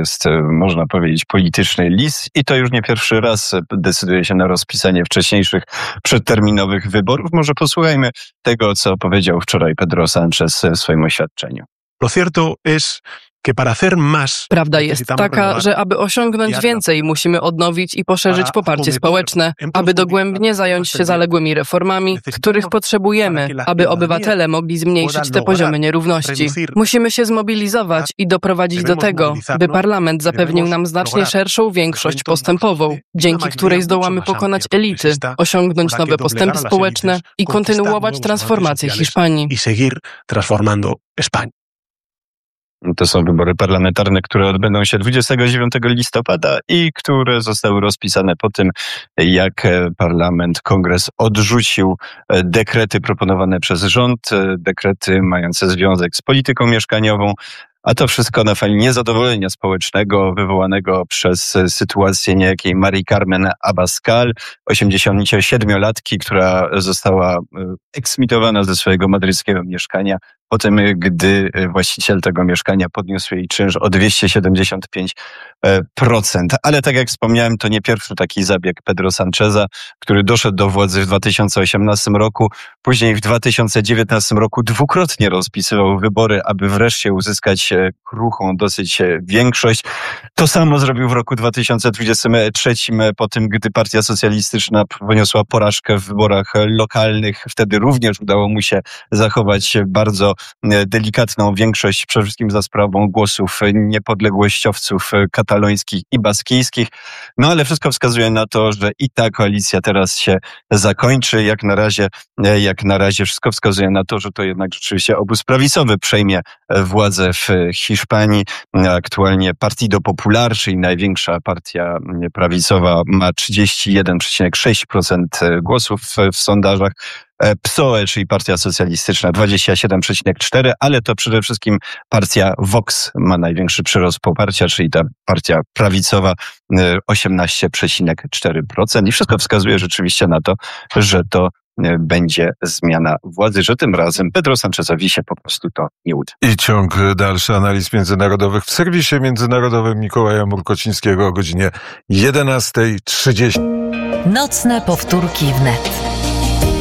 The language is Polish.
jest, można powiedzieć, polityczny lis i to już nie pierwszy raz decyduje się na rozpisanie wcześniejszych przedterminowych wyborów. Może posłuchajmy tego, co powiedział wczoraj Pedro Sánchez w swoim oświadczeniu. Prawda jest taka, że aby osiągnąć więcej, musimy odnowić i poszerzyć poparcie społeczne, aby dogłębnie zająć się zaległymi reformami, których potrzebujemy, aby obywatele mogli zmniejszyć te poziomy nierówności. Musimy się zmobilizować i doprowadzić do tego, by parlament zapewnił nam znacznie szerszą większość postępową, dzięki której zdołamy pokonać elity, osiągnąć nowe postępy społeczne i kontynuować transformację Hiszpanii. To są wybory parlamentarne, które odbędą się 29 listopada i które zostały rozpisane po tym, jak kongres odrzucił dekrety proponowane przez rząd, dekrety mające związek z polityką mieszkaniową, a to wszystko na fali niezadowolenia społecznego wywołanego przez sytuację niejakiej Marii Carmen Abascal, 87-latki, która została eksmitowana ze swojego madryckiego mieszkania po tym, gdy właściciel tego mieszkania podniósł jej czynsz o 275%. Ale tak jak wspomniałem, to nie pierwszy taki zabieg Pedro Sáncheza, który doszedł do władzy w 2018 roku, później w 2019 roku dwukrotnie rozpisywał wybory, aby wreszcie uzyskać kruchą dosyć większość. To samo zrobił w roku 2023, po tym, gdy Partia Socjalistyczna poniosła porażkę w wyborach lokalnych. Wtedy również udało mu się zachować bardzo delikatną większość, przede wszystkim za sprawą głosów niepodległościowców katalońskich i baskijskich. No ale wszystko wskazuje na to, że i ta koalicja teraz się zakończy. Jak na razie wszystko wskazuje na to, że to jednak rzeczywiście obóz prawicowy przejmie władzę w Hiszpanii. Aktualnie Partido Popular, czyli największa partia prawicowa, ma 31,6% głosów w sondażach. PSOE, czyli Partia Socjalistyczna, 27,4%, ale to przede wszystkim partia Vox ma największy przyrost poparcia, czyli ta partia prawicowa, 18,4%. I wszystko wskazuje rzeczywiście na to, że to będzie zmiana władzy, że tym razem Pedro Sánchezowi się po prostu to nie uda. I ciąg dalszy analiz międzynarodowych w serwisie międzynarodowym Mikołaja Murkocińskiego o godzinie 11:30. Nocne powtórki wnet.